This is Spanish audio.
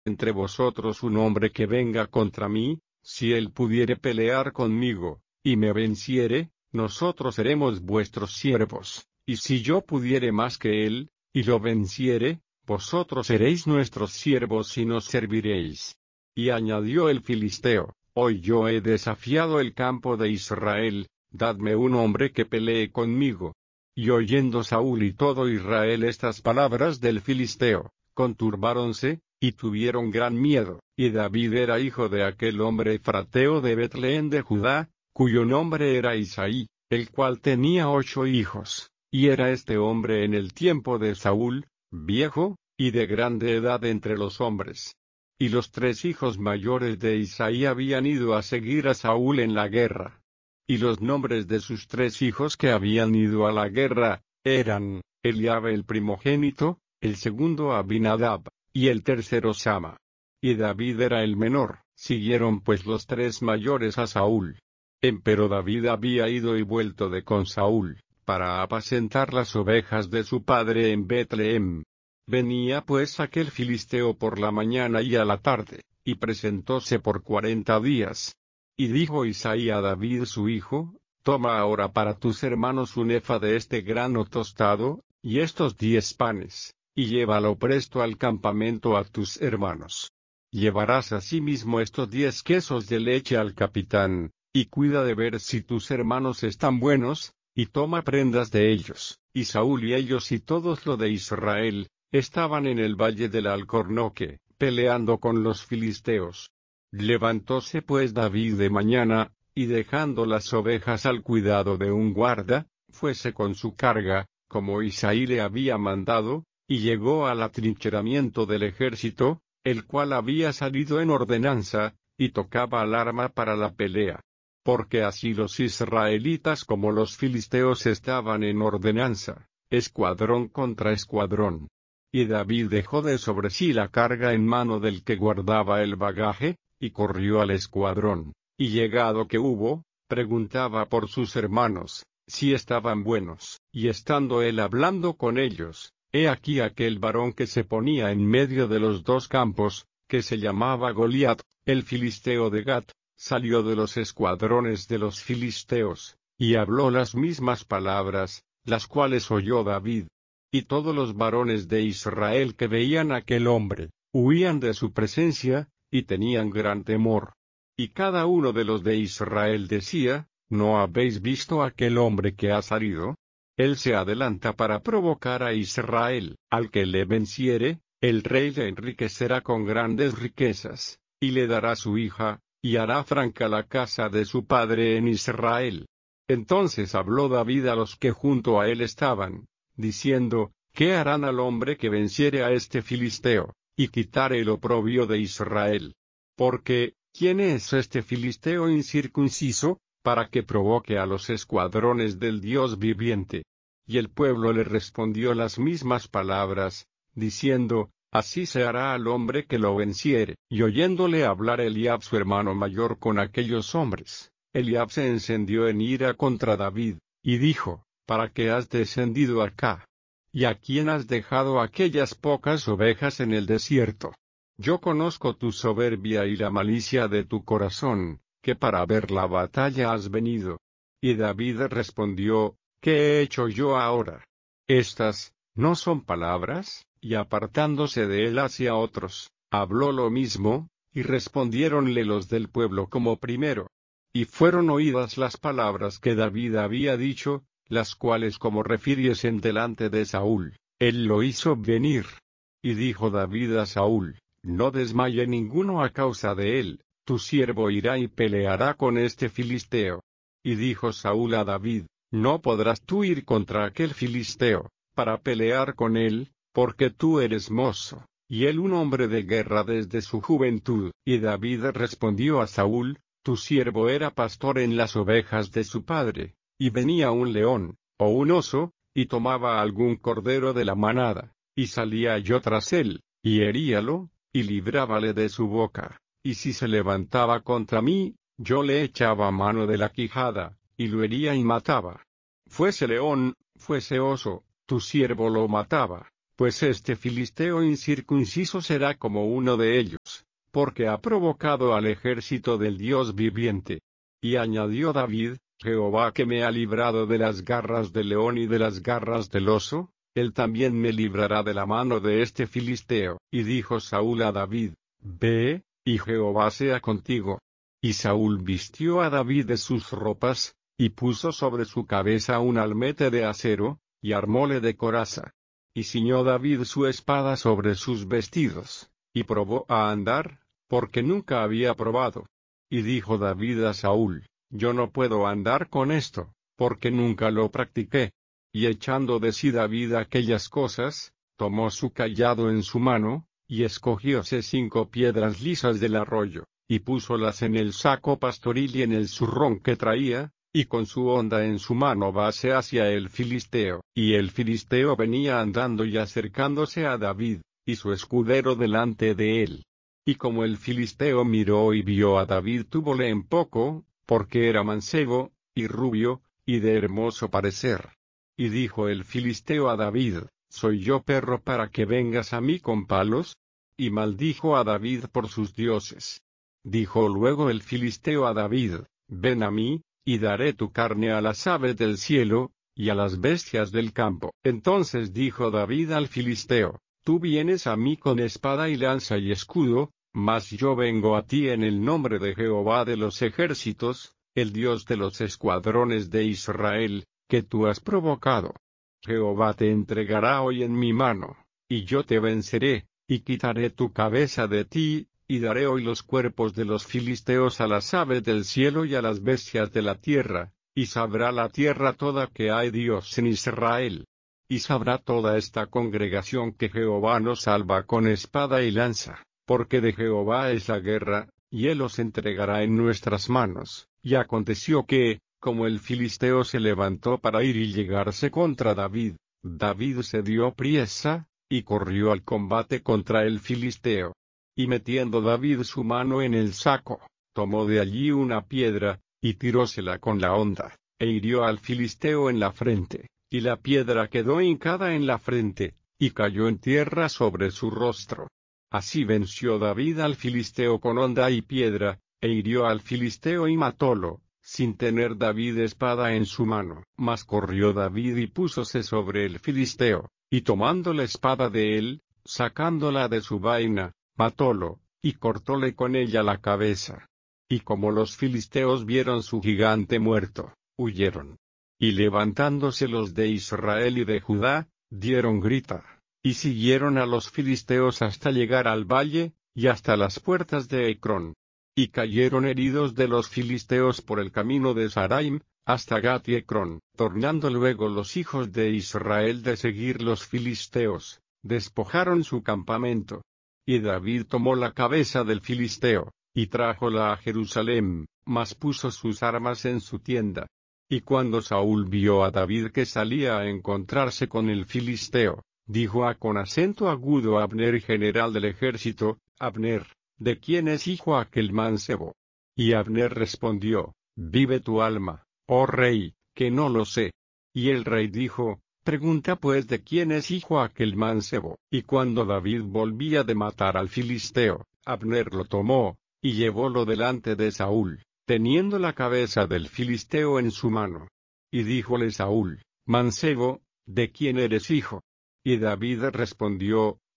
entre vosotros un hombre que venga contra mí, si él pudiere pelear conmigo, y me venciere, nosotros seremos vuestros siervos, y si yo pudiere más que él, y lo venciere, vosotros seréis nuestros siervos y nos serviréis. Y añadió el filisteo: Hoy yo he desafiado el campo de Israel, dadme un hombre que pelee conmigo. Y oyendo Saúl y todo Israel estas palabras del filisteo, conturbáronse, y tuvieron gran miedo. Y David era hijo de aquel hombre efrateo de Betlehem de Judá, cuyo nombre era Isaí, el cual tenía 8 hijos, y era este hombre en el tiempo de Saúl, viejo, y de grande edad entre los hombres. Y los 3 hijos mayores de Isaí habían ido a seguir a Saúl en la guerra. Y los nombres de sus 3 hijos que habían ido a la guerra, eran, Eliab el primogénito, el segundo Abinadab, y el tercero Sama. Y David era el menor. Siguieron pues los 3 mayores a Saúl. Empero David había ido y vuelto de con Saúl, para apacentar las ovejas de su padre en Betlehem. Venía pues aquel filisteo por la mañana y a la tarde, y presentóse por 40 días. Y dijo Isaí a David su hijo: Toma ahora para tus hermanos un efa de este grano tostado, y estos 10 panes, y llévalo presto al campamento a tus hermanos. Llevarás asimismo estos 10 quesos de leche al capitán, y cuida de ver si tus hermanos están buenos, y toma prendas de ellos. Y Saúl y ellos y todos lo de Israel, estaban en el valle del Alcornoque, peleando con los filisteos. Levantóse pues David de mañana, y dejando las ovejas al cuidado de un guarda, fuese con su carga, como Isaí le había mandado, y llegó al atrincheramiento del ejército, el cual había salido en ordenanza, y tocaba alarma para la pelea. Porque así los israelitas como los filisteos estaban en ordenanza, escuadrón contra escuadrón. Y David dejó de sobre sí la carga en mano del que guardaba el bagaje, y corrió al escuadrón, y llegado que hubo, preguntaba por sus hermanos, si estaban buenos. Y estando él hablando con ellos, he aquí aquel varón que se ponía en medio de los 2 campos, que se llamaba Goliat, el filisteo de Gat, salió de los escuadrones de los filisteos, y habló las mismas palabras, las cuales oyó David. Y todos los varones de Israel que veían a aquel hombre, huían de su presencia, y tenían gran temor. Y cada uno de los de Israel decía: ¿No habéis visto aquel hombre que ha salido? Él se adelanta para provocar a Israel. Al que le venciere, el rey le enriquecerá con grandes riquezas, y le dará su hija, y hará franca la casa de su padre en Israel. Entonces habló David a los que junto a él estaban, diciendo: ¿Qué harán al hombre que venciere a este filisteo, y quitare el oprobio de Israel? Porque, ¿quién es este filisteo incircunciso, para que provoque a los escuadrones del Dios viviente? Y el pueblo le respondió las mismas palabras, diciendo: Así se hará al hombre que lo venciere. Y oyéndole hablar Eliab su hermano mayor con aquellos hombres, Eliab se encendió en ira contra David, y dijo: ¿Para qué has descendido acá? ¿Y a quién has dejado aquellas pocas ovejas en el desierto? Yo conozco tu soberbia y la malicia de tu corazón, que para ver la batalla has venido. Y David respondió: ¿Qué he hecho yo ahora? Estas, ¿no son palabras? Y apartándose de él hacia otros, habló lo mismo, y respondiéronle los del pueblo como primero. Y fueron oídas las palabras que David había dicho, las cuales como refiriesen delante de Saúl, él lo hizo venir. Y dijo David a Saúl: No desmaye ninguno a causa de él, tu siervo irá y peleará con este filisteo. Y dijo Saúl a David: No podrás tú ir contra aquel filisteo, para pelear con él, porque tú eres mozo, y él un hombre de guerra desde su juventud. Y David respondió a Saúl: Tu siervo era pastor en las ovejas de su padre, y venía un león, o un oso, y tomaba algún cordero de la manada, y salía yo tras él, y heríalo, y librábale de su boca, y si se levantaba contra mí, yo le echaba mano de la quijada, y lo hería y mataba. Fuese león, fuese oso, tu siervo lo mataba, pues este filisteo incircunciso será como uno de ellos, porque ha provocado al ejército del Dios viviente. Y añadió David, Jehová que me ha librado de las garras del león y de las garras del oso, él también me librará de la mano de este filisteo. Y dijo Saúl a David, ve, y Jehová sea contigo. Y Saúl vistió a David de sus ropas, y puso sobre su cabeza un almete de acero, y armóle de coraza. Y ciñó David su espada sobre sus vestidos, y probó a andar, porque nunca había probado. Y dijo David a Saúl, yo no puedo andar con esto, porque nunca lo practiqué. Y echando de sí David aquellas cosas, tomó su cayado en su mano, y escogióse 5 piedras lisas del arroyo, y púsolas en el saco pastoril y en el zurrón que traía, y con su honda en su mano vase hacia el filisteo. Y el filisteo venía andando y acercándose a David, y su escudero delante de él. Y como el filisteo miró y vio a David túvole en poco, porque era mancebo, y rubio, y de hermoso parecer. Y dijo el filisteo a David, ¿soy yo perro para que vengas a mí con palos? Y maldijo a David por sus dioses. Dijo luego el filisteo a David, ven a mí, y daré tu carne a las aves del cielo, y a las bestias del campo. Entonces dijo David al filisteo, tú vienes a mí con espada y lanza y escudo, mas yo vengo a ti en el nombre de Jehová de los ejércitos, el Dios de los escuadrones de Israel, que tú has provocado. Jehová te entregará hoy en mi mano, y yo te venceré, y quitaré tu cabeza de ti, y daré hoy los cuerpos de los filisteos a las aves del cielo y a las bestias de la tierra, y sabrá la tierra toda que hay Dios en Israel. Y sabrá toda esta congregación que Jehová nos salva con espada y lanza, porque de Jehová es la guerra, y él os entregará en nuestras manos. Y aconteció que, como el filisteo se levantó para ir y llegarse contra David, David se dio priesa, y corrió al combate contra el filisteo. Y metiendo David su mano en el saco, tomó de allí una piedra, y tirósela con la honda, e hirió al filisteo en la frente, y la piedra quedó hincada en la frente, y cayó en tierra sobre su rostro. Así venció David al filisteo con honda y piedra, e hirió al filisteo y matólo, sin tener David espada en su mano. Mas corrió David y púsose sobre el filisteo, y tomando la espada de él, sacándola de su vaina, matólo, y cortóle con ella la cabeza. Y como los filisteos vieron su gigante muerto, huyeron. Y levantándose los de Israel y de Judá, dieron grita, y siguieron a los filisteos hasta llegar al valle, y hasta las puertas de Ecrón. Y cayeron heridos de los filisteos por el camino de Saraim, hasta Gat y Ecrón. Tornando luego los hijos de Israel de seguir los filisteos, despojaron su campamento. Y David tomó la cabeza del filisteo, y trájola a Jerusalén, mas puso sus armas en su tienda. Y cuando Saúl vio a David que salía a encontrarse con el filisteo, dijo con acento agudo a Abner, general del ejército, Abner, ¿de quién es hijo aquel mancebo? Y Abner respondió, vive tu alma, oh rey, que no lo sé. Y el rey dijo, pregunta pues de quién es hijo aquel mancebo. Y cuando David volvía de matar al filisteo, Abner lo tomó, y llevólo delante de Saúl, teniendo la cabeza del filisteo en su mano. Y díjole Saúl, mancebo, ¿de quién eres hijo? Y David respondió,